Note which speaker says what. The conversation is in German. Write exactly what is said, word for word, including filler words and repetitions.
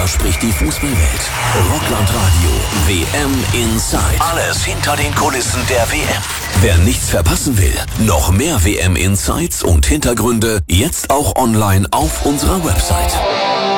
Speaker 1: spricht die Fußballwelt. Rockland-Radio W M Inside. Alles hinter den Kulissen der W M. Wer nichts verpassen will, noch mehr W M Insights und Hintergründe jetzt auch online auf unserer Website.